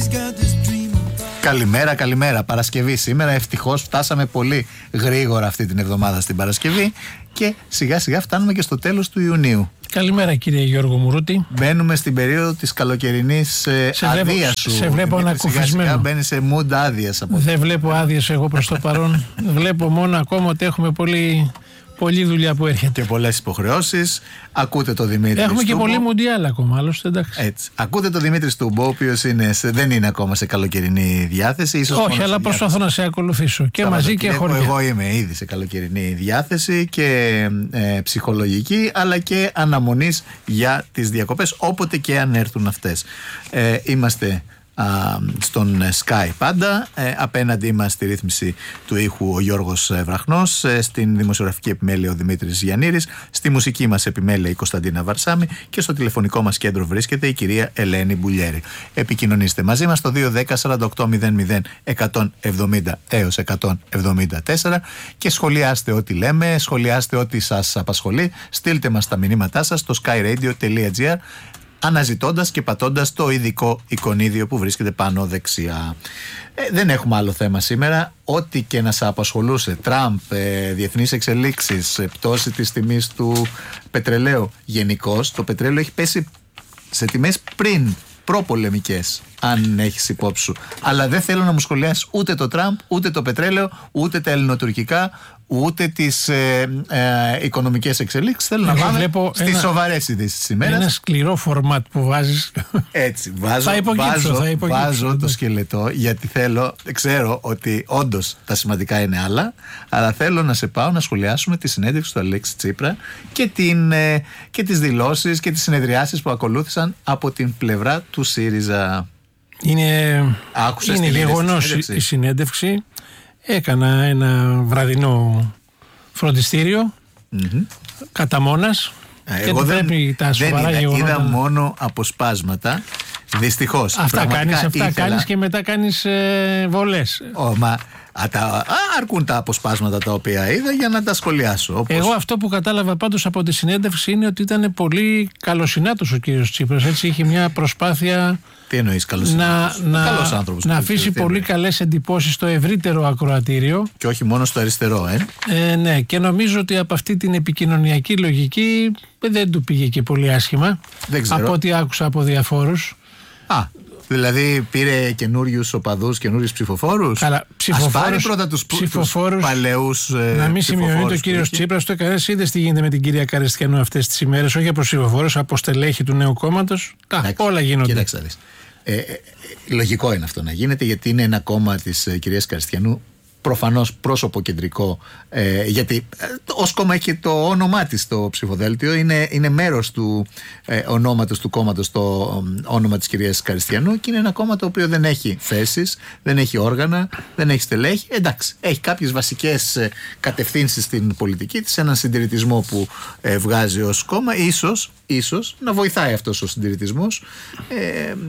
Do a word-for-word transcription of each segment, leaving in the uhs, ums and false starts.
Καλημέρα, καλημέρα. Παρασκευή σήμερα. Ευτυχώς φτάσαμε πολύ γρήγορα αυτή την εβδομάδα στην Παρασκευή και σιγά σιγά φτάνουμε και στο τέλος του Ιουνίου. Καλημέρα κύριε Γιώργο Μουρούτη. Μπαίνουμε στην περίοδο της καλοκαιρινής ε, άδειας σου. Σε βλέπω ανακουφισμένο. Μπαίνει σε mood άδειας. Δεν βλέπω άδειες εγώ προς το παρόν. Βλέπω μόνο ακόμα ότι έχουμε πολύ, πολλή δουλειά που έρχεται. Και πολλές υποχρεώσεις. Ακούτε το Δημήτρη Έχουμε Στούμπο. και πολύ μουντιάλ ακόμα, άλλωστε εντάξει. Έτσι. Ακούτε το Δημήτρη Στούμπο, ο οποίος δεν είναι ακόμα σε καλοκαιρινή διάθεση. Ίσως όχι, αλλά προσπαθώ να σε ακολουθήσω και μαζί και χωριά. Εγώ είμαι ήδη σε καλοκαιρινή διάθεση και ε, ψυχολογική, αλλά και αναμονής για τις διακοπές, όποτε και αν έρθουν αυτές. Ε, είμαστε Α, στον Sky πάντα, ε, απέναντί μας στη ρύθμιση του ήχου ο Γιώργος Βραχνός, ε, στην δημοσιογραφική επιμέλεια ο Δημήτρης Γιαννήρης, στη μουσική μας επιμέλεια η Κωνσταντίνα Βαρσάμη και στο τηλεφωνικό μας κέντρο βρίσκεται η κυρία Ελένη Μπουλιέρη. Επικοινωνήστε μαζί μας στο δύο ένα μηδέν σαράντα οκτώ μηδέν μηδέν εκατόν εβδομήντα έως εκατόν εβδομήντα τέσσερα και σχολιάστε ό,τι λέμε, σχολιάστε ό,τι σας απασχολεί, στείλτε μας τα μηνύματά σας στο skyradio τελεία gr, αναζητώντας και πατώντας το ειδικό εικονίδιο που βρίσκεται πάνω δεξιά. Ε, δεν έχουμε άλλο θέμα σήμερα. Ό,τι και να σας απασχολούσε, Τραμπ, ε, διεθνείς εξελίξεις, ε, πτώση της τιμής του πετρελαίου. Γενικώς το πετρέλαιο έχει πέσει σε τιμές πριν, προπολεμικές, αν έχεις υπόψη σου. Αλλά δεν θέλω να μου σχολιάσεις ούτε το Τραμπ, ούτε το πετρέλαιο, ούτε τα ελληνοτουρκικά, ούτε τις ε, ε, οικονομικές εξελίξεις. Θέλω να πάμε στις ένα, σοβαρές ειδήσεις σήμερα. Ένα σκληρό φορμάτ που βάζεις. Έτσι, βάζω, θα υπογύψω, βάζω, θα υπογύψω, βάζω το σκελετό, γιατί θέλω, ξέρω ότι όντως τα σημαντικά είναι άλλα, αλλά θέλω να σε πάω να σχολιάσουμε τη συνέντευξη του Αλέξη Τσίπρα και, την, ε, και τις δηλώσεις και τις συνεδριάσεις που ακολούθησαν από την πλευρά του ΣΥΡΙΖΑ. Είναι, είναι γεγονός η συνέντευξη. Έκανα ένα βραδινό φροντιστήριο mm-hmm. κατά μόνας. Ε, εγώ δεν, τα δεν είδα, γεγονότα... είδα μόνο αποσπάσματα. Δυστυχώς. Αυτά κάνεις, αυτά ήθελα... κάνεις και μετά κάνεις ε, βολές. Oh, μα, α, τα, α, αρκούν τα αποσπάσματα τα οποία είδα για να τα σχολιάσω. Όπως... Εγώ αυτό που κατάλαβα πάντως από τη συνέντευξη είναι ότι ήταν πολύ καλοσυνάτος ο κύριος Τσίπρας. Έτσι είχε μια προσπάθεια... Τι εννοείς καλοσυνάτος? Να, Καλός άνθρωπος, να αφήσει πολύ καλές εντυπώσεις στο ευρύτερο ακροατήριο. Και όχι μόνο στο αριστερό, ε. ε. Ναι, και νομίζω ότι από αυτή την επικοινωνιακή λογική δεν του πήγε και πολύ άσχημα. Δεν ξέρω. Από ό,τι άκουσα από διαφόρους. Α, δηλαδή πήρε καινούριους οπαδούς, καινούριους ψηφοφόρους. Καλά, ψηφοφόρους. Ας πάρει πρώτα τους, τους παλαιούς ε, να μην σημειώνει το κύριο Τσίπρας το έκανε. Είδες τι γίνεται με την κυρία Καριστιανού αυτές τις ημέρες, όχι από ψηφοφόρους, από στελέχη του νέου κόμματος. Όλα γίνονται. Κοίταξε, δεις. Ε, ε, λογικό είναι αυτό να γίνεται, γιατί είναι ένα κόμμα της ε, κυρίας Καριστιανού προφανώς πρόσωπο κεντρικό, ε, γιατί ε, ως κόμμα έχει το όνομά της το ψηφοδέλτιο, είναι, είναι μέρος του ε, ονόματος του κόμματος το ε, όνομα της κυρίας Καριστιανού, και είναι ένα κόμμα το οποίο δεν έχει θέσεις, δεν έχει όργανα, δεν έχει στελέχη. Εντάξει, έχει κάποιες βασικές ε, κατευθύνσεις στην πολιτική της, έναν συντηρητισμό που ε, βγάζει ως κόμμα, ίσως, ίσως να βοηθάει αυτός ο συντηρητισμός ε,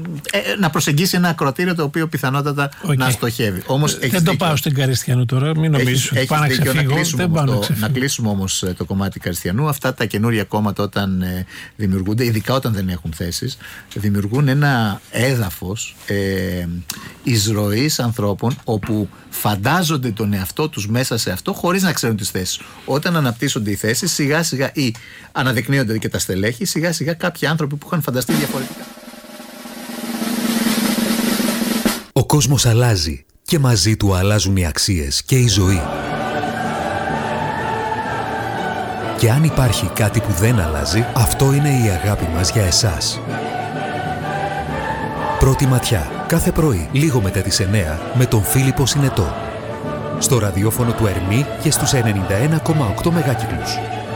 ε, να προσεγγίσει ένα ακροατήριο το οποίο πιθανότατα okay. να στοχεύει. Όμως, δεν το πάω στην Καριστιανού τώρα, μην νομίζεις ότι πάω να ξεφύγω. Δεν πάω να, να κλείσουμε όμως το κομμάτι Καριστιανού. Αυτά τα καινούρια κόμματα όταν ε, δημιουργούνται, ειδικά όταν δεν έχουν θέσεις, δημιουργούν ένα έδαφος ε, εισρωής ανθρώπων όπου φαντάζονται τον εαυτό τους μέσα σε αυτό χωρίς να ξέρουν τις θέσεις. Όταν αναπτύσσονται οι θέσεις, σιγά σιγά ή αναδεικνύονται και τα στελέχη, σιγά σιγά κάποιοι άνθρωποι που είχαν φανταστεί διαφορετικά. Ο κόσμος αλλάζει και μαζί του αλλάζουν οι αξίες και η ζωή. Και αν υπάρχει κάτι που δεν αλλάζει, αυτό είναι η αγάπη μας για εσάς. Πρώτη ματιά, κάθε πρωί, λίγο μετά τις εννιά, με τον Φίλιππο Συνετό. Στο ραδιόφωνο του Ερμή και στους ενενήντα ένα κόμμα οκτώ μεγάκυκλους.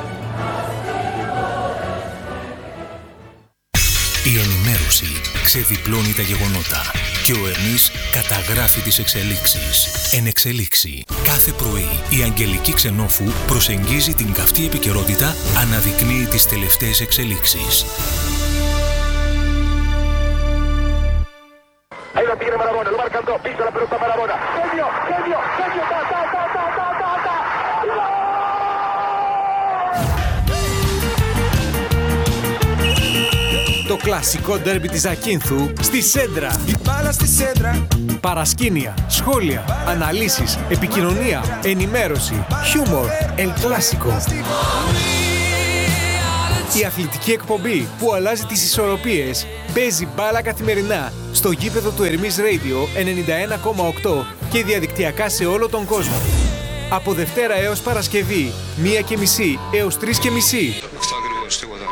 Η ενημέρωση ξεδιπλώνει τα γεγονότα και ο Ερμής καταγράφει τις εξελίξεις. Εν εξελίξει. Κάθε πρωί η Αγγελική Ξενόφου προσεγγίζει την καυτή επικαιρότητα, αναδεικνύει τις τελευταίες εξελίξεις. Ahí lo tiene Marabona, lo marcan dos, pisa la pelota Marabona. Genio, genio, genio, ta, ta, ta, ta, ta, ta, ta. Το κλασικό ντέρμπι της Ακίνθου στη Σέντρα. Η μπάλα στη Σέντρα. Παρασκήνια, σχόλια, αναλύσεις, επικοινωνία, ενημέρωση, χιούμορ, El Clásico. Η αθλητική εκπομπή που αλλάζει τις ισορροπίες παίζει μπάλα καθημερινά στο γήπεδο του Ερμής Radio ενενήντα ένα κόμμα οκτώ και διαδικτυακά σε όλο τον κόσμο. Από Δευτέρα έως Παρασκευή, μία και μισή έως τρεις και μισή. Αυτό ακριβώς, τίποτα.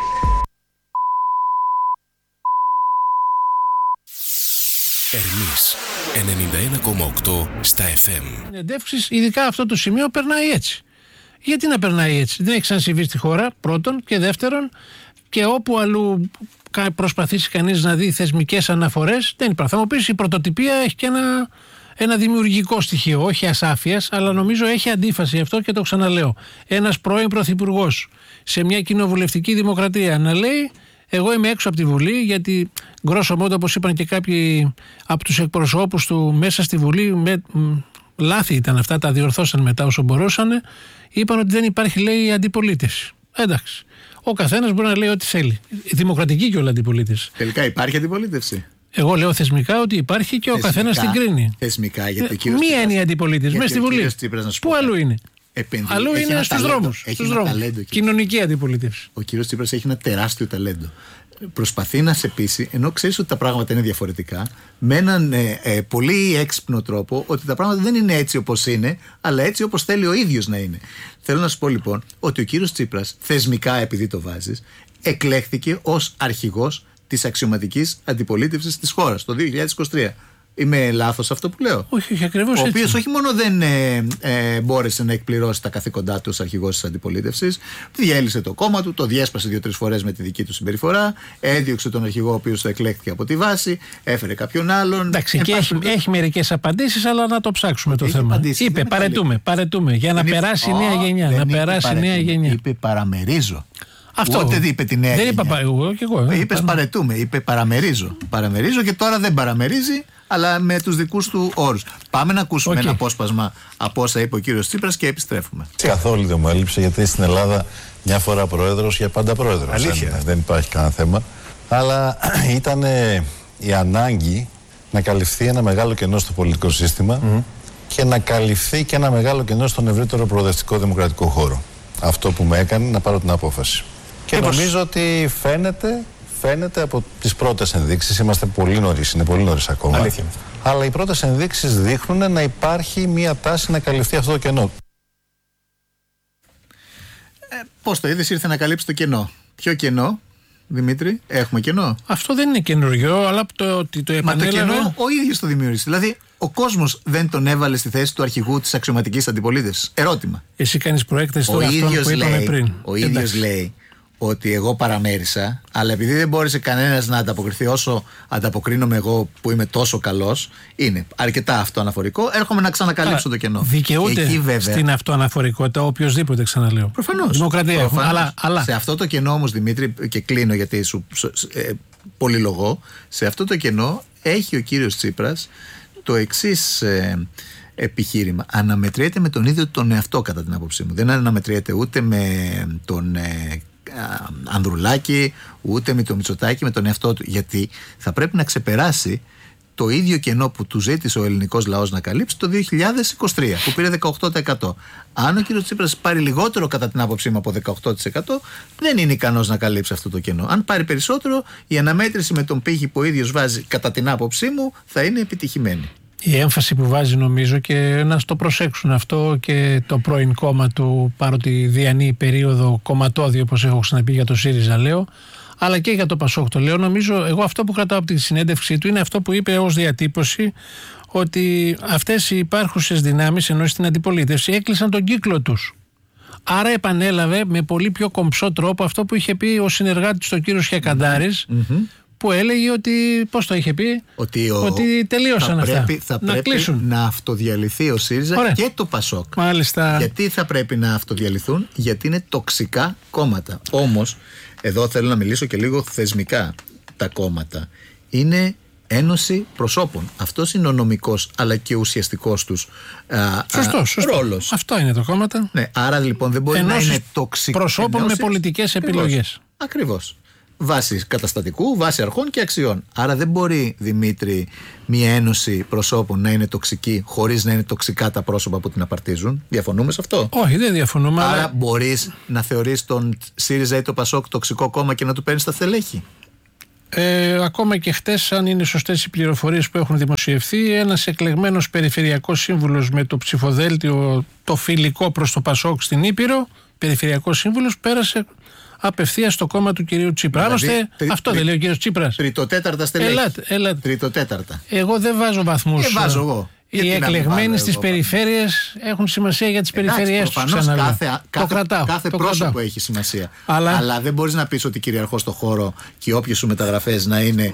Ερμής ενενήντα ένα κόμμα οκτώ στα εφ εμ. Συνεντεύξεις, ειδικά αυτό το σημείο περνάει έτσι. Γιατί να περνάει έτσι? Δεν έχει ξανασυμβεί στη χώρα, πρώτον, και δεύτερον, και όπου αλλού προσπαθήσει κανείς να δει θεσμικές αναφορές, δεν υπάρχει. Θα μου πεις, η πρωτοτυπία έχει και ένα, ένα δημιουργικό στοιχείο, όχι ασάφειας, αλλά νομίζω έχει αντίφαση αυτό και το ξαναλέω. Ένας πρώην πρωθυπουργός σε μια κοινοβουλευτική δημοκρατία να λέει: εγώ είμαι έξω από τη Βουλή, γιατί γκρόσο μόντο, όπως είπαν και κάποιοι από τους εκπροσώπους του μέσα στη Βουλή, με, μ, λάθη ήταν αυτά, τα διορθώσαν μετά όσο μπορούσαν, είπαν ότι δεν υπάρχει, λέει, αντιπολίτευση. Εντάξει. Ο καθένας μπορεί να λέει ό,τι θέλει. Δημοκρατική και όλα αντιπολίτευση. Τελικά υπάρχει αντιπολίτευση? Εγώ λέω θεσμικά ότι υπάρχει και θεσμικά, ο καθένας την κρίνει. Θεσμικά, γιατί ο κύριος Μία είναι η αντιπολίτευση μέσα στη Βουλή. Πού αλλού είναι? Επενδύει. Αλλού έχει είναι στους δρόμους. Στους δρόμους. Ταλέντο, κοινωνική αντιπολίτευση. Ο κύριος Τσίπρας έχει ένα τεράστιο ταλέντο. Προσπαθεί να σε πείσει, ενώ ξέρεις ότι τα πράγματα είναι διαφορετικά, με έναν ε, ε, πολύ έξυπνο τρόπο, ότι τα πράγματα δεν είναι έτσι όπως είναι, αλλά έτσι όπως θέλει ο ίδιος να είναι. Θέλω να σου πω λοιπόν ότι ο κύριος Τσίπρας, θεσμικά επειδή το βάζεις, εκλέχθηκε ως αρχηγός της αξιωματικής αντιπολίτευσης της χώρας το δύο χιλιάδες είκοσι τρία. Είμαι λάθος αυτό που λέω? Όχι, όχι, ακριβώς. Ο οποίος όχι μόνο δεν ε, ε, μπόρεσε να εκπληρώσει τα καθήκοντά του ως αρχηγός της αντιπολίτευσης, διέλυσε το κόμμα του, το διέσπασε δύο-τρεις φορές με τη δική του συμπεριφορά, έδιωξε τον αρχηγό ο οποίος το εκλέχθηκε από τη βάση, έφερε κάποιον άλλον. Εντάξει, και έχει, έχει μερικές απαντήσεις, αλλά να το ψάξουμε το θέμα. Απαντήσεις, είπε παρετούμε, παρετούμε, για να περάσει η νέα γενιά. Να περάσει η νέα γενιά. Είπε παραμερίζω. Αυτό. Ούτε είπε τη νέα δεν γενιά. Είπα, εγώ και εγώ. Είπες παρετούμε, είπε παραμερίζω. Παραμερίζω και τώρα δεν παραμερίζει, αλλά με τους δικούς του όρους. Πάμε να ακούσουμε okay. ένα απόσπασμα από όσα είπε ο κύριος Τσίπρας και επιστρέφουμε. Καθόλου δεν μου έλειψε, γιατί στην Ελλάδα μια φορά πρόεδρος, για πάντα πρόεδρος. Αλήθεια. Δεν, δεν υπάρχει κανένα θέμα. Αλλά ήταν η ανάγκη να καλυφθεί ένα μεγάλο κενό στο πολιτικό σύστημα mm-hmm. και να καλυφθεί και ένα μεγάλο κενό στον ευρύτερο προοδευτικό δημοκρατικό χώρο. Αυτό που με έκανε να πάρω την απόφαση. Και Μήπως... νομίζω ότι φαίνεται, φαίνεται από τις πρώτες ενδείξεις, είμαστε πολύ νωρίς, είναι πολύ νωρίς ακόμα. Αλήθεια. Αλλά οι πρώτες ενδείξεις δείχνουν να υπάρχει μια τάση να καλυφθεί αυτό το κενό. Ε, πώς το είδες, ήρθε να καλύψει το κενό? Ποιο κενό, Δημήτρη, έχουμε κενό? Αυτό δεν είναι καινούριο, αλλά το ότι το επανέλαβε. Μα το κενό ο ίδιος το δημιούργησε. Δηλαδή, ο κόσμος δεν τον έβαλε στη θέση του αρχηγού της αξιωματικής αντιπολίτευσης. Ερώτημα. Εσύ κάνεις προέκταση τώρα αυτό που είπαμε λέει, πριν. Ο ίδιος λέει ότι εγώ παραμέρισα, αλλά επειδή δεν μπόρεσε κανένας να ανταποκριθεί όσο ανταποκρίνομαι εγώ που είμαι τόσο καλός, είναι αρκετά αυτοαναφορικό, έρχομαι να ξανακαλύψω Άρα, το κενό. Δικαιούται εκεί, βέβαια, στην αυτοαναφορικότητα οποιοσδήποτε, ξαναλέω. Προφανώς. Δημοκρατία έχουμε, αλλά, αλλά. Σε αυτό το κενό όμως, Δημήτρη, και κλείνω γιατί σου ε, πολυλογώ, σε αυτό το κενό έχει ο κύριος Τσίπρας το εξής ε, επιχείρημα. Αναμετριέται με τον ίδιο τον εαυτό, κατά την άποψή μου. Δεν αναμετριέται ούτε με τον ε, Ανδρουλάκη, ούτε με τον Μητσοτάκη, με τον εαυτό του. Γιατί θα πρέπει να ξεπεράσει το ίδιο κενό που του ζήτησε ο ελληνικός λαός να καλύψει το δύο χιλιάδες είκοσι τρία, που πήρε δεκαοκτώ τοις εκατό. Αν ο κ. Τσίπρας πάρει λιγότερο, κατά την άποψή μου, από δεκαοκτώ τοις εκατό, δεν είναι ικανός να καλύψει αυτό το κενό. Αν πάρει περισσότερο, η αναμέτρηση με τον πύχη που ο ίδιος βάζει, κατά την άποψή μου, θα είναι επιτυχημένη. Η έμφαση που βάζει, νομίζω, και να στο προσέξουν αυτό και το πρώην κόμμα του, παρότι διανύει περίοδο κομματώδη, όπως έχω ξαναπεί για το ΣΥΡΙΖΑ, λέω, αλλά και για το ΠΑΣΟΚ το λέω. Νομίζω, εγώ αυτό που κρατάω από τη συνέντευξή του είναι αυτό που είπε ως διατύπωση, ότι αυτές οι υπάρχουσες δυνάμεις, ενώ στην αντιπολίτευση, έκλεισαν τον κύκλο τους. Άρα επανέλαβε με πολύ πιο κομψό τρόπο αυτό που είχε πει ο συνεργάτης του κύριος Χιακαντάρης, mm-hmm. που έλεγε ότι, πώς το είχε πει, ότι, ο, ότι τελείωσαν θα αυτά. Πρέπει, θα να πρέπει κλείσουν. να αυτοδιαλυθεί ο ΣΥΡΙΖΑ Ωραία. Και το ΠΑΣΟΚ. Μάλιστα. Γιατί θα πρέπει να αυτοδιαλυθούν? Γιατί είναι τοξικά κόμματα. Όμως, εδώ θέλω να μιλήσω και λίγο θεσμικά. Τα κόμματα είναι ένωση προσώπων. Αυτός είναι ο νομικός αλλά και ουσιαστικός τους α, σωστό, α, σωστό. ρόλος. Αυτό είναι το κόμματα. Ναι, άρα λοιπόν δεν μπορεί Ενώσεις να είναι τοξικό. Προσώπων ενώσεις με πολιτικές επιλογές. Ακριβώς. βάσει καταστατικού, βάσει αρχών και αξιών. Άρα δεν μπορεί, Δημήτρη, μια ένωση προσώπων να είναι τοξική χωρίς να είναι τοξικά τα πρόσωπα που την απαρτίζουν. Διαφωνούμε σε αυτό? Όχι, δεν διαφωνούμε. Άρα αλλά... μπορείς να θεωρείς τον ΣΥΡΙΖΑ ή το ΠΑΣΟΚ τοξικό κόμμα και να του παίρνεις τα στελέχη? Ε, ακόμα και χτες, αν είναι σωστές οι πληροφορίες που έχουν δημοσιευθεί, ένας εκλεγμένος περιφερειακός σύμβουλος με το ψηφοδέλτιο το φιλικό προς το ΠΑΣΟΚ στην Ήπειρο, περιφερειακός σύμβουλος, πέρασε απευθείας στο κόμμα του κυρίου Τσίπρα. Δηλαδή, Άλλωστε, τρι, αυτό τρι, δεν λέει ο κύριος Τσίπρας. Τριτοτέταρτα στελέχη. Ελάτε, ελάτε. Τριτοτέταρτα. Εγώ δεν βάζω βαθμούς. Ε, βάζω εγώ. Οι εκλεγμένοι στις περιφέρειες έχουν σημασία για τις περιφέρειές τους. Κάθε, κάθε, το κρατάω. Κάθε το πρόσωπο κρατάω. έχει σημασία. Αλλά... Αλλά δεν μπορείς να πεις ότι κυριαρχώ στο χώρο και όποιες σου μεταγραφές να είναι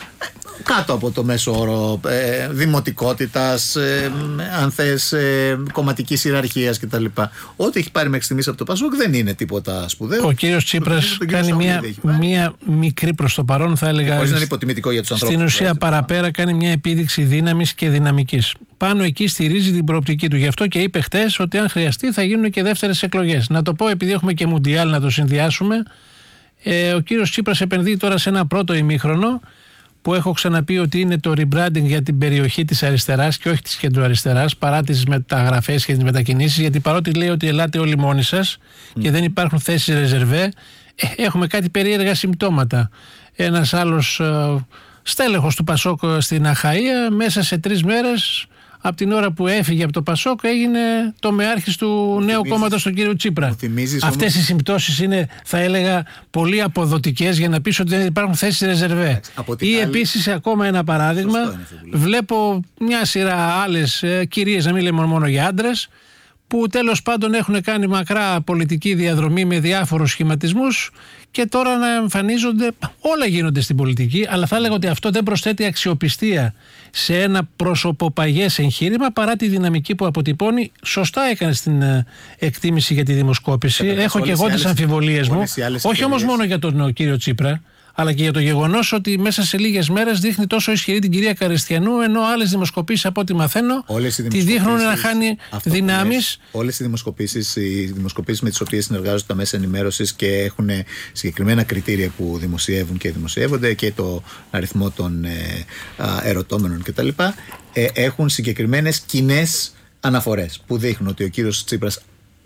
κάτω από το μέσο όρο ε, δημοτικότητας, ε, αν θες, ε, κομματικής ιεραρχίας κτλ. Ό,τι έχει πάρει μέχρι στιγμής από το ΠΑΣΟΚ δεν είναι τίποτα σπουδαίο. Ο κύριος Τσίπρας κάνει μια, μια μικρή προς το παρόν, θα έλεγα. Χωρίς να είναι υποτιμητικό για τους ανθρώπους. Στην ουσία, παραπέρα κάνει μια επίδειξη δύναμης και δυναμικής. Πάνω εκεί στηρίζει την προοπτική του. Γι' αυτό και είπε χτες ότι αν χρειαστεί θα γίνουν και δεύτερες εκλογές. Να το πω, επειδή έχουμε και Μουντιάλ να το συνδυάσουμε. Ε, ο κύριος Τσίπρας επενδύει τώρα σε ένα πρώτο ημίχρονο, που έχω ξαναπεί ότι είναι το rebranding για την περιοχή της αριστεράς και όχι της κεντροαριστεράς, παρά τις μεταγραφές και τις μετακινήσεις, γιατί παρότι λέει ότι ελάτε όλοι μόνοι σας mm. και δεν υπάρχουν θέσεις ρεζερβέ, ε, έχουμε κάτι περίεργα συμπτώματα. Ένας άλλος ε, στέλεχος του ΠΑΣΟΚ στην Αχαΐα μέσα σε τρεις μέρες, από την ώρα που έφυγε από το ΠΑΣΟΚ, έγινε το μεάρχης του νέου κόμματος του κύριου Τσίπρα. Αυτές όμως... οι συμπτώσεις είναι, θα έλεγα, πολύ αποδοτικές για να πεις ότι δεν υπάρχουν θέσεις ρεζερβέ. Ή άλλη... επίσης, ακόμα ένα παράδειγμα, βλέπω μια σειρά άλλες ε, κυρίες, να μην λέμε μόνο για άντρες, που τέλος πάντων έχουν κάνει μακρά πολιτική διαδρομή με διάφορους σχηματισμούς και τώρα να εμφανίζονται, όλα γίνονται στην πολιτική, αλλά θα έλεγα ότι αυτό δεν προσθέτει αξιοπιστία σε ένα προσωποπαγές εγχείρημα παρά τη δυναμική που αποτυπώνει. Σωστά έκανε στην εκτίμηση για τη δημοσκόπηση. Έχω και εγώ τις αμφιβολίες μου, όχι όμως μόνο για τον κύριο Τσίπρα, αλλά και για το γεγονός ότι μέσα σε λίγες μέρες δείχνει τόσο ισχυρή την κυρία Καριστιανού, ενώ άλλες δημοσκοπήσεις, από ό,τι μαθαίνω, τη δείχνουν να χάνει δυνάμεις. Όλες οι δημοσκοπήσεις, οι δημοσκοπήσεις με τις οποίες συνεργάζονται τα μέσα ενημέρωσης και έχουν συγκεκριμένα κριτήρια που δημοσιεύουν και δημοσιεύονται και το αριθμό των ε, ερωτώμενων κτλ., ε, έχουν συγκεκριμένες κοινές αναφορές που δείχνουν ότι ο κύριος Τσίπρας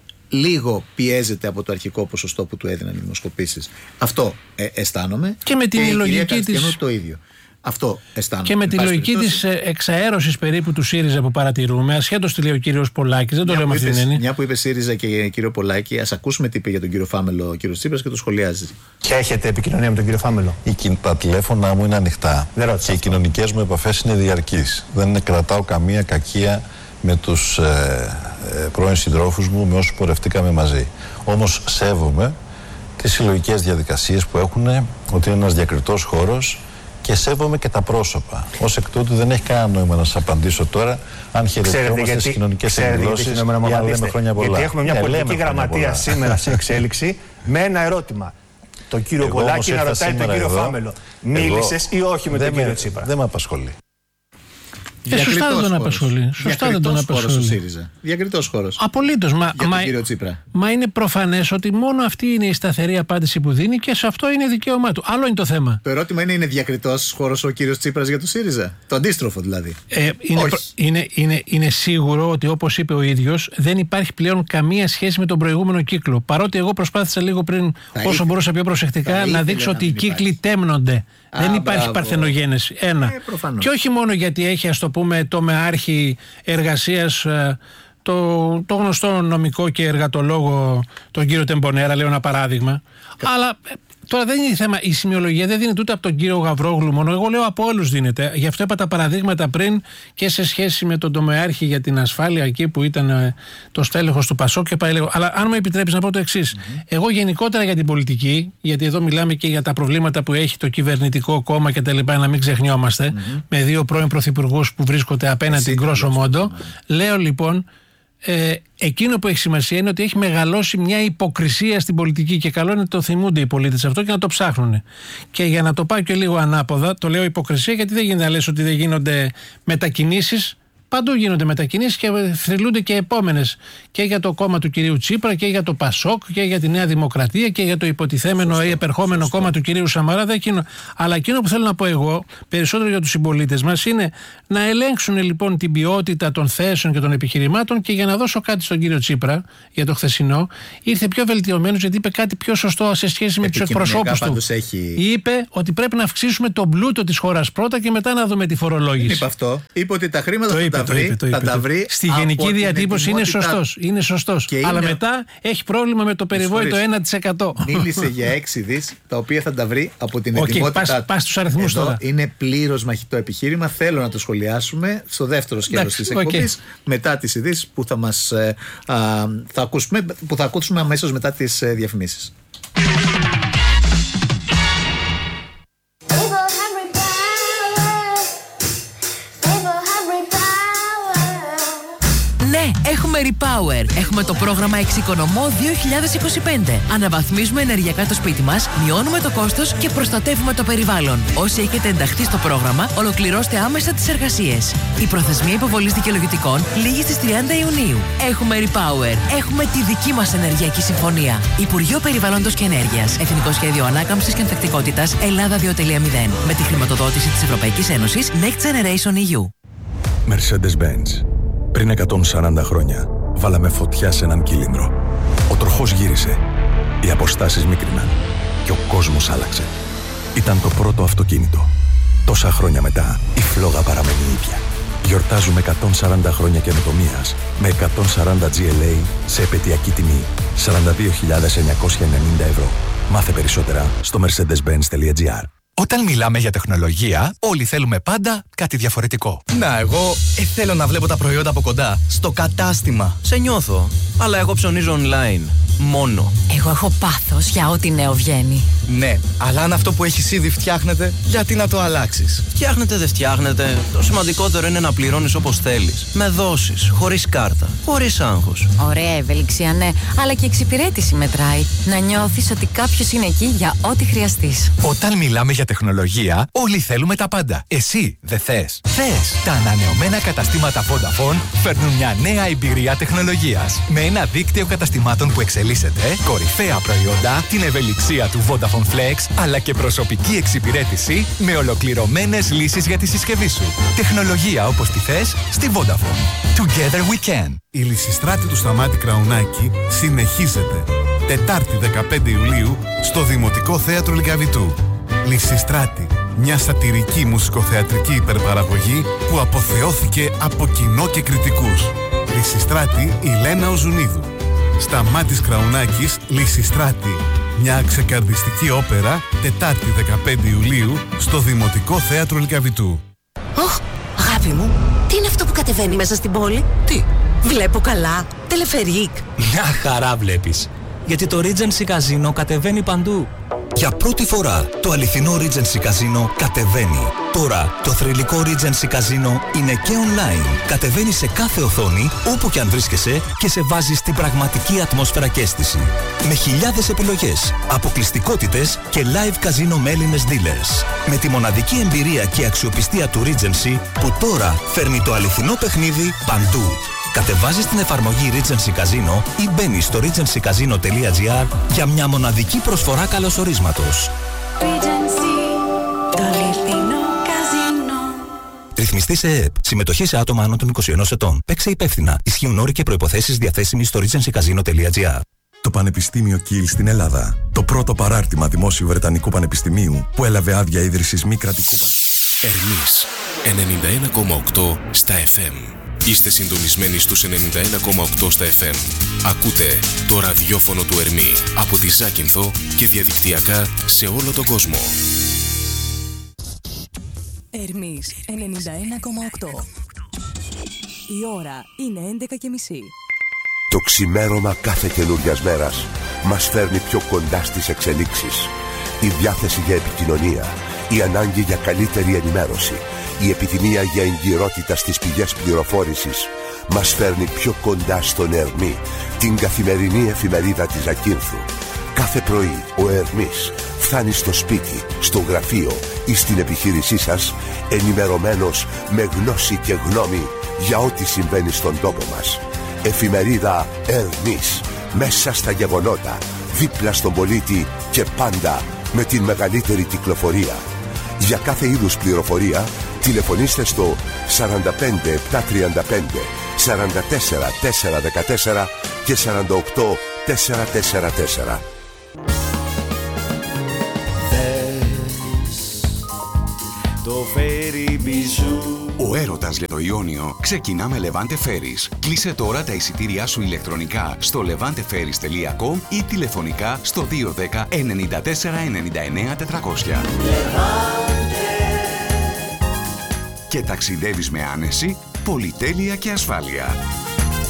λίγο πιέζεται από το αρχικό ποσοστό που του έδιναν οι δημοσκοπήσεις. Αυτό ε, αισθάνομαι. Και με την και λογική της. Το ίδιο. Αυτό αισθάνομαι. Και με τη λογική της εξαέρωσης περίπου του ΣΥΡΙΖΑ που παρατηρούμε, ασχέτως τι λέει ο κύριος Πολάκης, δεν το λέω με αυτήν την έννοια. Μια που είπε ΣΥΡΙΖΑ και κύριο Πολάκη, ας ακούσουμε τι είπε για τον κύριο Φάμελο ο κύριος Τσίπρας και το σχολιάζει. Και έχετε επικοινωνία με τον κύριο Φάμελο? Τα τηλέφωνα μου είναι ανοιχτά. Και οι κοινωνικές μου επαφές είναι διαρκείς. Δεν κρατάω καμία κακία με τους ε, ε, πρώην συντρόφους μου, με όσους πορευτήκαμε μαζί. Όμως σέβομαι τις συλλογικές διαδικασίες που έχουν, ότι είναι ένας διακριτός χώρος, και σέβομαι και τα πρόσωπα. Ως εκ τούτου δεν έχει κανένα νόημα να σας απαντήσω τώρα αν χαιρετιόμαστε στις κοινωνικές εκδηλώσεις ή αν λέμε χρόνια πολλά. Γιατί έχουμε μια ε, πολιτική γραμματεία σήμερα σε εξέλιξη με ένα ερώτημα. Τον κύριο Πολάκη να ρωτάει τον κύριο εδώ, Φάμελο. Μίλησες ή όχι με τον κύριο Τσίπρα? Δεν με απασχολεί. Ε, σωστά δεν τον απασχολεί. Σωστά δεν τον απασχολεί. Διακριτός χώρος. Απολύτως. Μα, για μα, τον κύριο Τσίπρα. Μα είναι προφανές ότι μόνο αυτή είναι η σταθερή απάντηση που δίνει και σε αυτό είναι δικαίωμά του. Άλλο είναι το θέμα. Το ερώτημα είναι: είναι διακριτός χώρος ο κύριος Τσίπρας για το ΣΥΡΙΖΑ? Το αντίστροφο δηλαδή. Ε, είναι, είναι, είναι, είναι σίγουρο ότι, όπως είπε ο ίδιος, δεν υπάρχει πλέον καμία σχέση με τον προηγούμενο κύκλο. Παρότι εγώ προσπάθησα λίγο πριν, θα όσο μπορούσα πιο προσεκτικά, να δείξω ότι οι κύκλοι τέμνονται. Α, δεν υπάρχει μπράβο. Παρθενογένεση. Ένα. Ε, και όχι μόνο γιατί έχει, ας το πούμε, το μεάρχη εργασίας, το, το γνωστό νομικό και εργατολόγο, τον κύριο Τεμπονέρα, λέω ένα παράδειγμα. Κα... Αλλά τώρα δεν είναι θέμα. Η σημειολογία δεν δίνεται ούτε από τον κύριο Γαβρόγλου μόνο. Εγώ λέω από όλους δίνεται. Γι' αυτό είπα τα παραδείγματα πριν και σε σχέση με τον τομεάρχη για την ασφάλεια εκεί που ήταν το στέλεχος του ΠΑΣΟΚ και πάει λίγο. Αλλά αν μου επιτρέπεις να πω το εξής. Mm-hmm. Εγώ γενικότερα για την πολιτική, γιατί εδώ μιλάμε και για τα προβλήματα που έχει το κυβερνητικό κόμμα και τα λοιπά, να μην ξεχνιόμαστε, mm-hmm. με δύο πρώην πρωθυπουργούς που βρίσκονται απέναντι γκρόσο μόντο. Λέω λοιπόν. Ε, εκείνο που έχει σημασία είναι ότι έχει μεγαλώσει μια υποκρισία στην πολιτική και καλό είναι να το θυμούνται οι πολίτες αυτό και να το ψάχνουν. Και για να το πάω και λίγο ανάποδα, το λέω υποκρισία γιατί δεν γίνεται να λες ότι δεν γίνονται μετακινήσεις Παντού γίνονται μετακινήσεις και θρυλούνται και επόμενες. Και για το κόμμα του κυρίου Τσίπρα και για το Πασόκ και για τη Νέα Δημοκρατία και για το υποτιθέμενο σωστό, ή επερχόμενο σωστό. κόμμα του κυρίου Σαμαρά. Εκείνο. Αλλά εκείνο που θέλω να πω εγώ, περισσότερο για τους συμπολίτες μας, είναι να ελέγξουν λοιπόν την ποιότητα των θέσεων και των επιχειρημάτων. Και για να δώσω κάτι στον κύριο Τσίπρα για το χθεσινό, ήρθε πιο βελτιωμένος γιατί είπε κάτι πιο σωστό σε σχέση με τους εκπροσώπους του. Έχει... Είπε ότι πρέπει να αυξήσουμε τον πλούτο της χώρας πρώτα και μετά να δούμε τη φορολόγηση. Δεν είπε αυτό. Είπε ότι τα χρήματα θα, είπε, τα, βρει, είπε, θα τα βρει. Στη γενική διατύπωση είναι σωστός. Είναι σωστός. Αλλά είναι... μετά έχει πρόβλημα με το περιβόητο ένα τοις εκατό. Μίλησε για έξι δις τα οποία θα τα βρει από την okay, ετοιμότητα. Πας, πας στους αριθμούς τώρα. Είναι πλήρως μαχητό επιχείρημα. Θέλω να το σχολιάσουμε στο δεύτερο σκέλος της εκπομπής. Okay. Μετά τις ειδήσεις που θα μας α, θα ακούσουμε, που θα ακούσουμε αμέσως μετά τις διαφημίσεις. Ναι, έχουμε Repower. Έχουμε το πρόγραμμα Εξοικονομώ δύο χιλιάδες είκοσι πέντε. Αναβαθμίζουμε ενεργειακά το σπίτι μας, μειώνουμε το κόστος και προστατεύουμε το περιβάλλον. Όσοι έχετε ενταχθεί στο πρόγραμμα, ολοκληρώστε άμεσα τις εργασίες. Η προθεσμία υποβολής δικαιολογητικών λήγει στις τριάντα Ιουνίου. Έχουμε Repower. Έχουμε τη δική μας ενεργειακή συμφωνία. Υπουργείο Περιβάλλοντος και Ενέργειας. Εθνικό Σχέδιο Ανάκαμψης και Ανθεκτικότητας Ελλάδα δύο κόμμα μηδέν. Με τη χρηματοδότηση της Ευρωπαϊκής Ένωσης Next Generation ι γιου. Mercedes-Benz. Πριν εκατόν σαράντα χρόνια, βάλαμε φωτιά σε έναν κύλινδρο. Ο τροχός γύρισε, οι αποστάσεις μίκριναν και ο κόσμος άλλαξε. Ήταν το πρώτο αυτοκίνητο. Τόσα χρόνια μετά, η φλόγα παραμένει ίδια. Γιορτάζουμε εκατόν σαράντα χρόνια καινοτομίας με εκατόν σαράντα τζι ελ έι σε επαιτειακή τιμή σαράντα δύο χιλιάδες εννιακόσια ενενήντα ευρώ. Μάθε περισσότερα στο mercedes benz τελεία τζι άρ. Όταν μιλάμε για τεχνολογία, όλοι θέλουμε πάντα κάτι διαφορετικό. Να, εγώ ε, θέλω να βλέπω τα προϊόντα από κοντά. Στο κατάστημα. Σε νιώθω. Αλλά εγώ ψωνίζω online. Μόνο. Εγώ έχω πάθος για ό,τι νέο βγαίνει. Ναι, αλλά αν αυτό που έχεις ήδη φτιάχνεται, γιατί να το αλλάξεις? Φτιάχνεται, δεν φτιάχνεται. Το σημαντικότερο είναι να πληρώνεις όπως θέλεις. Με δόσεις, χωρίς κάρτα, χωρίς άγχος. Ωραία ευελιξία, ναι, αλλά και εξυπηρέτηση μετράει. Να νιώθεις ότι κάποιος είναι εκεί για ό,τι χρειαστείς. Όταν μιλάμε για τεχνολογία, όλοι θέλουμε τα πάντα. Εσύ δεν θες? Θες! Τα ανανεωμένα καταστήματα Vodafone φέρνουν μια νέα εμπειρία τεχνολογίας. Με ένα δίκτυο καταστημάτων που εξελίσσεται, κορυφαία προϊόντα, την ευελιξία του Vodafone Flex, αλλά και προσωπική εξυπηρέτηση με ολοκληρωμένες λύσεις για τη συσκευή σου. Τεχνολογία όπως τη θες στη Vodafone. Together we can. Η Λυσιστράτη του Σταμάτη Κραουνάκη συνεχίζεται. Τετάρτη δεκαπέντε Ιουλίου στο Δημοτικό Θέατρο Λυκαβητού. Λυσιστράτη, μια σατιρική μουσικοθεατρική υπερπαραγωγή που αποθεώθηκε από κοινό και κριτικούς. Λυσιστράτη η Λένα Οζουνίδου. Σταμάτης Κραουνάκης, Λυσιστράτη. Μια ξεκαρδιστική όπερα, Τετάρτη δεκαπέντε Ιουλίου, στο Δημοτικό Θέατρο Λυκαβητού. Ωχ, αγάπη μου, τι είναι αυτό που κατεβαίνει μέσα στην πόλη? Τι? Βλέπω καλά, τελεφερίκ. Μια χαρά βλέπεις. Γιατί το Regency Casino κατεβαίνει παντού. Για πρώτη φορά, το αληθινό Regency Casino κατεβαίνει. Τώρα, το θρυλικό Regency Casino είναι και online. Κατεβαίνει σε κάθε οθόνη, όπου και αν βρίσκεσαι, και σε βάζει στην πραγματική ατμόσφαιρα και αίσθηση. Με χιλιάδες επιλογές, αποκλειστικότητες και live casino με Έλληνες dealers. Με τη μοναδική εμπειρία και αξιοπιστία του Regency, που τώρα φέρνει το αληθινό παιχνίδι παντού. Κατεβάζεις την εφαρμογή Regency Casino ή μπαίνεις στο regency casino τελεία τζι άρ για μια μοναδική προσφορά καλωσορίσματος. Regency, το αληθινό καζίνο. Ρυθμιστή σε ΕΕΠ. Συμμετοχή σε άτομα άνω των είκοσι ενός ετών. Παίξε υπεύθυνα. Ισχύουν όροι και προϋποθέσεις διαθέσιμοι στο regency casino τελεία τζι άρ. Το Πανεπιστήμιο Κιλ στην Ελλάδα. Το πρώτο παράρτημα δημόσιου Βρετανικού Πανεπιστημίου που έλαβε άδεια ίδρυσης μη κρατικού πανεπιστημίου. Ερμής ενενήντα ένα κόμμα οκτώ στα εφ εμ. Είστε συντονισμένοι στους ενενήντα ένα κόμμα οκτώ στα εφ εμ. Ακούτε το ραδιόφωνο του Ερμή από τη Ζάκυνθο και διαδικτυακά σε όλο τον κόσμο. Ερμής ενενήντα ένα κόμμα οκτώ. Η ώρα είναι έντεκα και μισή. Το ξημέρωμα κάθε καινούριας μέρας μας φέρνει πιο κοντά στις εξελίξεις. Η διάθεση για επικοινωνία, η ανάγκη για καλύτερη ενημέρωση, η επιθυμία για εγκυρότητα στις πηγές πληροφόρησης μας φέρνει πιο κοντά στον Ερμή, την καθημερινή εφημερίδα της Ζακύνθου. Κάθε πρωί ο Ερμής φτάνει στο σπίτι, στο γραφείο ή στην επιχείρησή σας ενημερωμένος με γνώση και γνώμη για ό,τι συμβαίνει στον τόπο μας. Εφημερίδα Ερνής. Μέσα στα γεγονότα, δίπλα στον πολίτη και πάντα με την μεγαλύτερη κυκλοφορία. Για κάθε είδους πληροφορία, τηλεφωνήστε στο σαράντα πέντε επτακόσια τριάντα πέντε σαράντα τέσσερα τετρακόσια δεκατέσσερα και σαράντα οκτώ τετρακόσια σαράντα τέσσερα. Το Ferry Bijou. Ο έρωτας για το Ιόνιο ξεκινά με Levante Ferries. Κλείσε τώρα τα εισιτήριά σου ηλεκτρονικά στο λεβάντε φέρις τελεία κομ ή τηλεφωνικά στο δύο ένα μηδέν ενενήντα τέσσερα ενενήντα εννέα τετρακόσια. Και ταξιδεύεις με άνεση, πολυτέλεια και ασφάλεια.